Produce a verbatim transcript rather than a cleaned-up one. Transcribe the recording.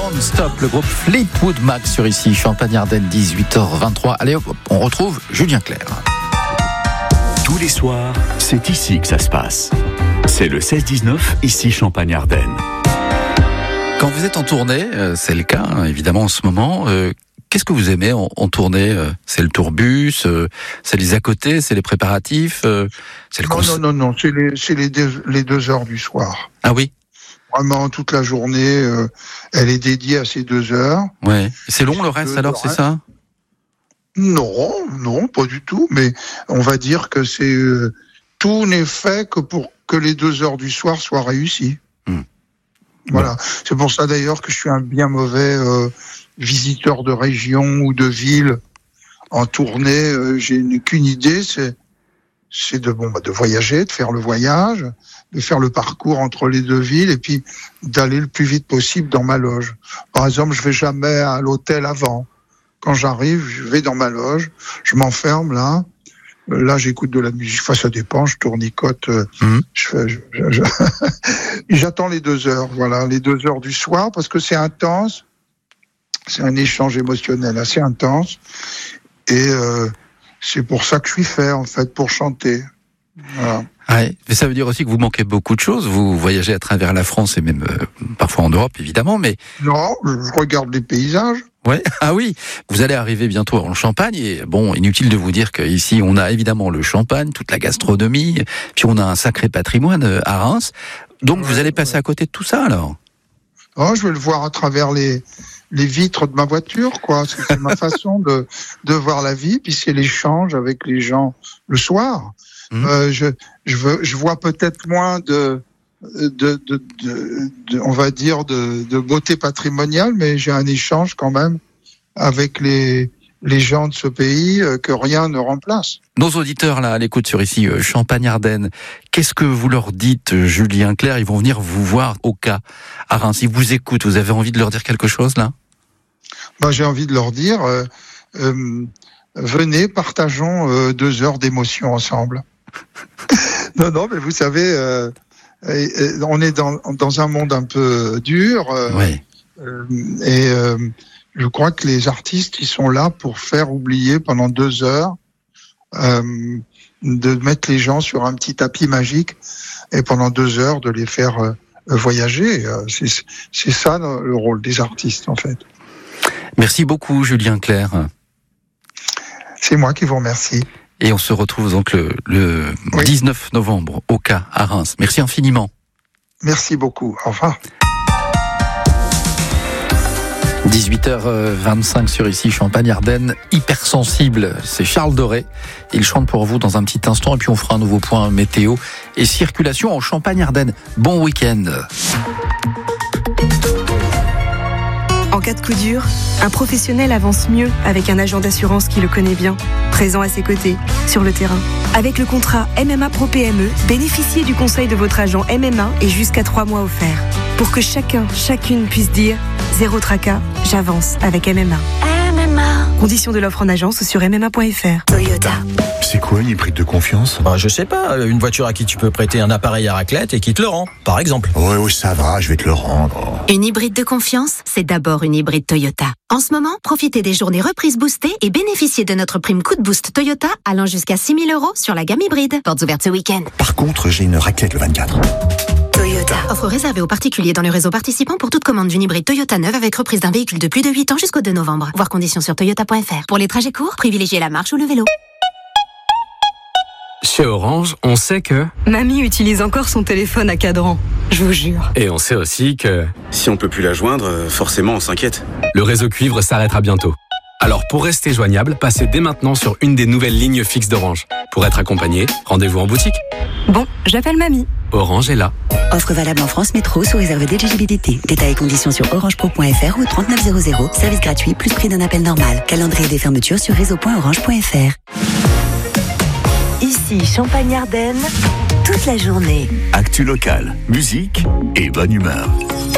Non-stop, le groupe Fleetwood Mac sur ici, Champagne-Ardenne, dix-huit heures vingt-trois. Allez hop, on retrouve Julien Clerc. Tous les soirs, c'est ici que ça se passe. C'est le seize dix-neuf, ici Champagne-Ardenne. Quand vous êtes en tournée, c'est le cas hein, évidemment en ce moment, euh, qu'est-ce que vous aimez en, en tournée ? C'est le tourbus, euh, c'est les à côté, c'est les préparatifs, euh, c'est le Non, concert. non, non, non, c'est les, c'est les deux, les deux heures du soir. Ah oui ? Vraiment, toute la journée, euh, elle est dédiée à ces deux heures. Ouais. C'est long le reste Deux alors, heures, c'est hein. ça ? Non, non, pas du tout, mais on va dire que c'est euh, tout n'est fait que pour que les deux heures du soir soient réussies. Mmh. Voilà. C'est pour ça d'ailleurs que je suis un bien mauvais euh, visiteur de région ou de ville en tournée. Euh, j'ai qu'une idée, c'est c'est de bon bah, de voyager, de faire le voyage, de faire le parcours entre les deux villes et puis d'aller le plus vite possible dans ma loge. Par exemple, je vais jamais à l'hôtel avant. Quand j'arrive, je vais dans ma loge, je m'enferme là. Là, j'écoute de la musique. Enfin, ça dépend. Je tournicote. Euh, mmh. je fais, je, je, je... J'attends les deux heures. Voilà, les deux heures du soir parce que c'est intense. C'est un échange émotionnel assez intense. Et euh, c'est pour ça que je suis fait en fait, pour chanter. Voilà. Ouais, mais ça veut dire aussi que vous manquez beaucoup de choses. Vous voyagez à travers la France et même euh, parfois en Europe, évidemment, mais... Non, je regarde les paysages. Ouais, ah oui, vous allez arriver bientôt en Champagne et bon, inutile de vous dire qu'ici on a évidemment le champagne, toute la gastronomie, puis on a un sacré patrimoine à Reims. Donc vous allez passer à côté de tout ça alors ? Oh, je vais le voir à travers les les vitres de ma voiture, quoi. C'est, c'est ma façon de de voir la vie, puis c'est l'échange avec les gens le soir. Mmh. Euh, je je veux je vois peut-être moins de De, de, de, de, on va dire, de, de beauté patrimoniale, mais j'ai un échange quand même avec les, les gens de ce pays euh, que rien ne remplace. Nos auditeurs, là, à l'écoute sur ici, euh, Champagne-Ardenne, qu'est-ce que vous leur dites, Julien Clerc ? Ils vont venir vous voir au cas à Reims. Ils vous écoutent, vous avez envie de leur dire quelque chose, là ? Bah, j'ai envie de leur dire, euh, euh, venez, partageons euh, deux heures d'émotion ensemble. non, non, mais vous savez... Euh, Et, et on est dans, dans un monde un peu dur, euh, ouais. euh, et euh, je crois que les artistes, ils sont là pour faire oublier pendant deux heures, euh, de mettre les gens sur un petit tapis magique, et pendant deux heures de les faire euh, voyager. C'est, c'est ça le rôle des artistes, en fait. Merci beaucoup, Julien Clerc. C'est moi qui vous remercie. Et on se retrouve donc le, le oui. dix-neuf novembre au cas à Reims. Merci infiniment. Merci beaucoup. Au revoir. dix-huit heures vingt-cinq sur ici, Champagne-Ardenne, hypersensible. C'est Charles Doré. Il chante pour vous dans un petit instant et puis on fera un nouveau point météo et circulation en Champagne-Ardenne. Bon week-end. En cas de coup dur, un professionnel avance mieux avec un agent d'assurance qui le connaît bien, présent à ses côtés, sur le terrain. Avec le contrat M M A Pro P M E, bénéficiez du conseil de votre agent M M A et jusqu'à trois mois offerts. Pour que chacun, chacune puisse dire « Zéro tracas, j'avance avec M M A ». M M A. Conditions de l'offre en agence sur m m a point f r. Toyota. C'est quoi une hybride de confiance ? Bah, je sais pas, une voiture à qui tu peux prêter un appareil à raclette et qui te le rend, par exemple. Ouais, ouais, ça va, je vais te le rendre. Une hybride de confiance, c'est d'abord une hybride Toyota. En ce moment, profitez des journées reprises boostées et bénéficiez de notre prime coup de boost Toyota allant jusqu'à six mille euros sur la gamme hybride. Portes ouvertes ce week-end. Par contre, j'ai une raclette le vingt-quatre. Toyota. Offre réservée aux particuliers dans le réseau participant pour toute commande d'une hybride Toyota neuve avec reprise d'un véhicule de plus de huit ans jusqu'au deux novembre. Voir conditions sur toyota point f r. Pour les trajets courts, privilégiez la marche ou le vélo. Chez Orange, on sait que... Mamie utilise encore son téléphone à cadran, je vous jure. Et on sait aussi que... Si on peut plus la joindre, forcément on s'inquiète. Le réseau cuivre s'arrêtera bientôt. Alors pour rester joignable, passez dès maintenant sur une des nouvelles lignes fixes d'Orange. Pour être accompagné, rendez-vous en boutique. Bon, j'appelle Mamie. Orange est là. Offre valable en France Métro sous réserve d'éligibilité. Détails et conditions sur orangepro point f r ou trente-neuf zéro zéro. Service gratuit plus prix d'un appel normal. Calendrier des fermetures sur réseau point orange point f r. Ici Champagne-Ardenne, toute la journée. Actu locale, musique et bonne humeur.